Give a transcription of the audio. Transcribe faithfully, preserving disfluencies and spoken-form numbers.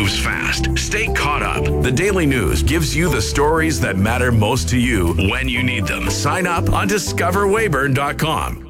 moves fast. Stay caught up. The Daily News gives you the stories that matter most to you when you need them. Sign up on discover weyburn dot com.